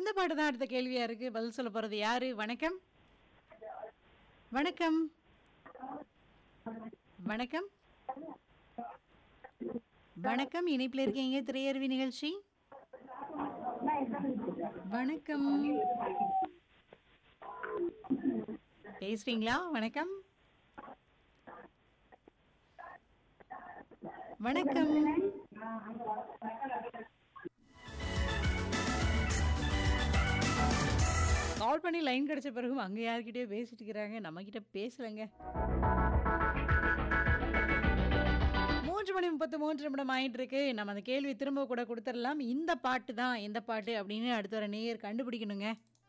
பாட்டு தான் அடுத்த கேள்வியா இருக்கு. பதில் சொல்ல போறது யாரு? வணக்கம். வணக்கம். வணக்கம். வணக்கம். இணைப்பில இருக்கீங்க. திரையருவி நிகழ்ச்சி. வணக்கம். பேசுறீங்களா? வணக்கம். வணக்கம். கால் பண்ணி லைன் கிடைச்ச பிறகும் அங்க யார்கிட்டயோ பேசிட்டு இருக்கிறாங்க. நம்மகிட்ட பேசலங்க. 3 மணி 33 நிமிடம் ஆயிட்டிருக்கு. நம்ம அந்த கேள்வி திரும்ப கூட குடுத்துறலாம். இந்த பாட்டு தான் எந்த பாட்டு அப்படின்னு அடுத்து வர நேயர் கண்டுபிடிக்கணுங்க.